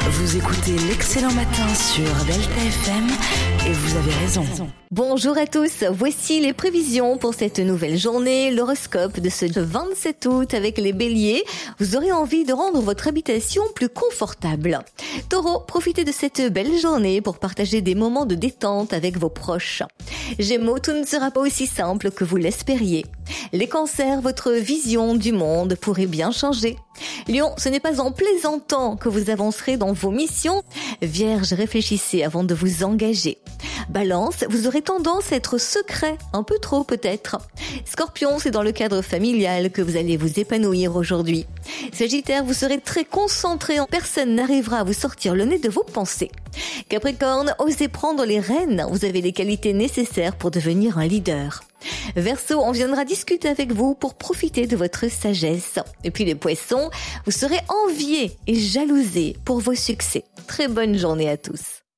Vous écoutez l'Excellent Matin sur Delta FM et vous avez raison. Bonjour à tous, voici les prévisions pour cette nouvelle journée, l'horoscope de ce 27 août avec les béliers. Vous aurez envie de rendre votre habitation plus confortable. Taureau, profitez de cette belle journée pour partager des moments de détente avec vos proches. Gémeaux, tout ne sera pas aussi simple que vous l'espériez. Les cancers, votre vision du monde pourrait bien changer. Lion, ce n'est pas en plaisantant que vous avancerez dans vos missions. Vierge, réfléchissez avant de vous engager. Balance, vous aurez tendance à être secret, un peu trop peut-être. Scorpion, c'est dans le cadre familial que vous allez vous épanouir aujourd'hui. Sagittaire, vous serez très concentré, personne n'arrivera à vous sortir le nez de vos pensées. Capricorne, osez prendre les rênes, vous avez les qualités nécessaires pour devenir un leader. Verseau, on viendra discuter avec vous pour profiter de votre sagesse. Et puis les poissons, vous serez enviés et jalousés pour vos succès. Très bonne journée à tous.